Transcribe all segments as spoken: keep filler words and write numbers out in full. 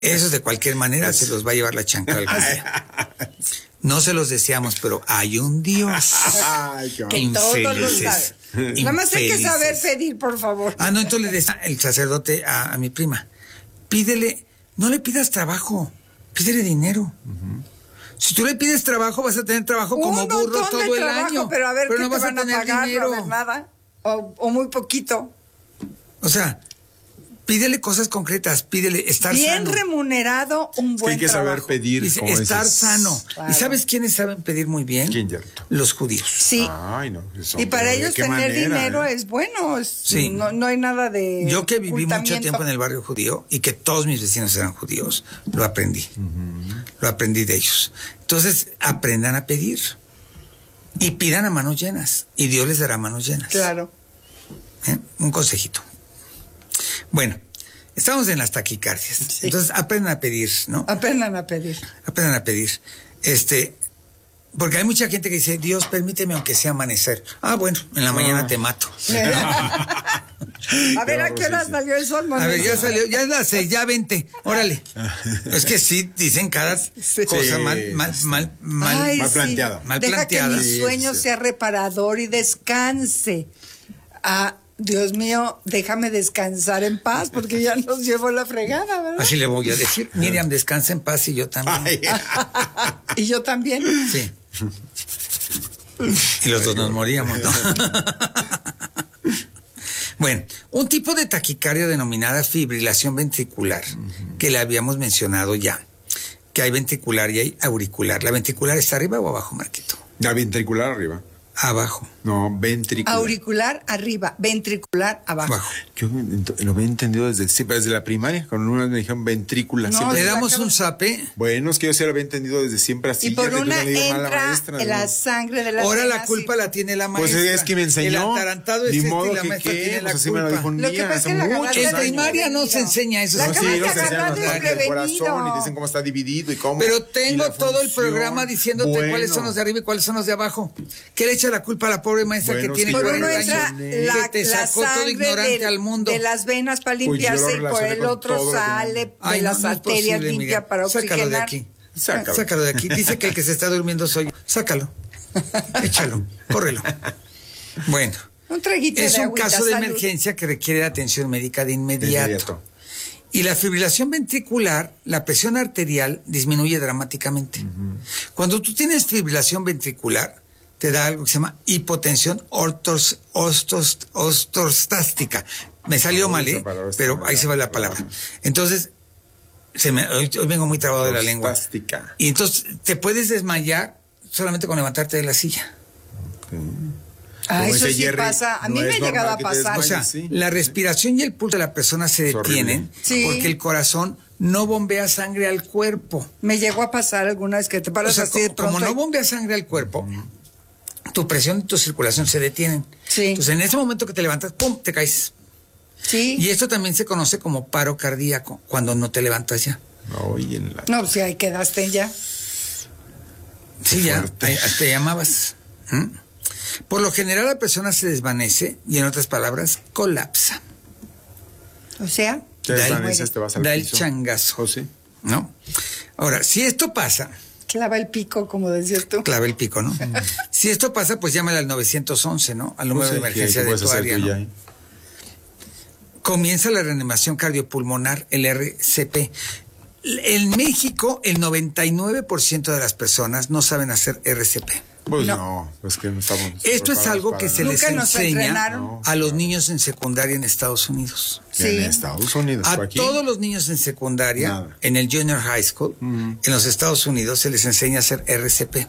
Esos de cualquier manera se los va a llevar la chancla. No se los deseamos, pero hay un Dios. Ay, que todos lo saben. Nada más hay que saber pedir, por favor. Ah, no, entonces le decía el sacerdote a, a mi prima, pídele, no le pidas trabajo, pídele dinero. Uh-huh. Si tú le pides trabajo, vas a tener trabajo un como burro todo el trabajo, año. Pero a ver, pero ¿qué no te vas van a a tener pagar? dinero. No, a ver, nada. O, o muy poquito. O sea, pídele cosas concretas, pídele estar bien sano. Bien remunerado, un buen hay que trabajo. saber pedir. Dice, estar dices. sano. Claro. ¿Y sabes quiénes saben pedir muy bien? ¿Quién, los judíos. Sí. Ay, no, y para ellos tener manera, dinero eh? es bueno. Es, sí. no, no hay nada de Yo que viví mucho tiempo en el barrio judío y que todos mis vecinos eran judíos, lo aprendí. Uh-huh. Lo aprendí de ellos. Entonces, aprendan a pedir. Y pidan a manos llenas. Y Dios les dará manos llenas. Claro. ¿Eh? Un consejito. Bueno, estamos en las taquicardias. Sí. Entonces, aprendan a pedir, ¿no? Aprendan a pedir. Aprendan a pedir. Este, porque hay mucha gente que dice, Dios, permíteme aunque sea amanecer. Ah, bueno, en la mañana te mato. A ver, ¿a qué hora salió el sol? A ver, ya salió, ya es las seis, ya vente, órale. Es que sí, dicen cada sí. cosa mal, mal, mal, mal, Ay, mal sí. planteada. Mal Deja planteada. que mi sueño sí. sea reparador y descanse. Ah, Dios mío, déjame descansar en paz porque ya nos llevó la fregada, ¿verdad? Así le voy a decir. Miriam, descansa en paz y yo también. ¿Y yo también? Sí. Y los dos nos moríamos, ¿no? Bueno, un tipo de taquicardia denominada fibrilación ventricular, uh-huh. que le habíamos mencionado ya, que hay ventricular y hay auricular. ¿La ventricular está arriba o abajo, Marquito? La ventricular arriba. Abajo. No, ventricular. Auricular arriba, ventricular abajo. abajo. Yo lo había entendido desde siempre, desde la primaria, cuando una me dijeron ventrícula. No, le damos un zape. Bueno, es que yo sí lo había entendido desde siempre así. Y por una entra la, maestra, la ¿no? sangre de la Ahora la culpa y... la tiene la maestra. Pues es que me enseñó. El atarantado es Ni este modo y la que maestra qué, tiene la pues culpa. Así me lo dijo un lo día, que pasa es que la en primaria no se enseña eso. La no, sí, no no se enseña el corazón y dicen cómo está dividido y cómo. Pero tengo todo el programa diciéndote bueno. cuáles son los de arriba y cuáles son los de abajo. ¿Qué le echa la culpa a la pobre maestra bueno, que tiene por uno entra la, que te sacó la todo ignorante de, al mundo de las venas para limpiarse pues y por el otro sale de Ay, las no, no arterias posible, limpia mira. Para oxigenar. Sácalo de aquí. Sácalo. Sácalo de aquí. Dice que el que se está durmiendo soy yo. Sácalo. Échalo. Córrelo. Bueno. Un traguito es de un agüita, caso de salud. emergencia que requiere atención médica de inmediato. de inmediato. Y la fibrilación ventricular, la presión arterial disminuye dramáticamente. Uh-huh. Cuando tú tienes fibrilación ventricular, te da algo que se llama hipotensión ortos, ostos, ortostástica. Me salió mal, ¿eh? Pero ahí se va la palabra. Entonces, se me, hoy, hoy vengo muy trabado de la lengua. Y entonces te puedes desmayar solamente con levantarte de la silla. Okay. Ah, eso sí Jerry, pasa. A mí no me ha llegado a pasar. O sea, sí. la respiración y el pulso de la persona se detienen sí. porque el corazón no bombea sangre al cuerpo. Me llegó a pasar alguna vez que te paras o sea, así de pronto. Como no bombea sangre al cuerpo, mm. tu presión y tu circulación se detienen. Sí. Entonces, en ese momento que te levantas, ¡pum!, te caes. Sí. Y esto también se conoce como paro cardíaco, cuando no te levantas ya. No, en la... no si ahí quedaste ya. Sí, ya, ahí, te llamabas. ¿Mm? Por lo general la persona se desvanece y en otras palabras, colapsa. O sea, te desvaneces, te vas al da piso. el changazo. Oh, sí. ¿No? Ahora, si esto pasa... clava el pico, como decías tú. Clava el pico, ¿no? Mm. Si esto pasa, pues llámale al nueve once, ¿no? Al número pues, de emergencia de tu área, ¿no? Ya. Comienza la reanimación cardiopulmonar, el R C P. En México, el noventa y nueve por ciento de las personas no saben hacer R C P. Pues no, no pues que no estamos. Esto es algo que se les enseña no. a los niños en secundaria en Estados Unidos. Sí. En Estados Unidos. A aquí? todos los niños en secundaria, Nada. en el Junior High School, uh-huh. en los Estados Unidos se les enseña a hacer R C P.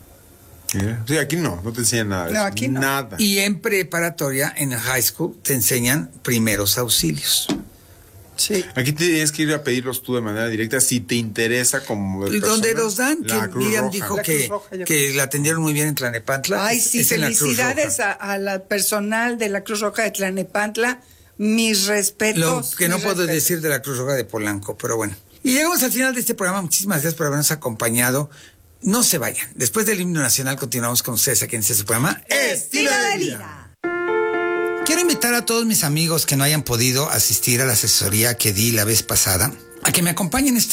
Sí, aquí no, no te enseñan nada. No, aquí no. Nada. Y en preparatoria, en el high school, te enseñan primeros auxilios. Sí. Aquí tienes que ir a pedirlos tú de manera directa si te interesa como persona, donde los dan, que Miriam dijo la que, Roja, que la atendieron muy bien en Tlalnepantla. Ay, sí, felicidades a, a la personal de la Cruz Roja de Tlalnepantla. Mis respetos. Lo que no puedo respetos. decir de la Cruz Roja de Polanco, pero bueno. Y llegamos al final de este programa. Muchísimas gracias por habernos acompañado. No se vayan. Después del himno nacional continuamos con ustedes aquí en este programa Estilo de Vida. Quiero invitar a todos mis amigos que no hayan podido asistir a la asesoría que di la vez pasada a que me acompañen este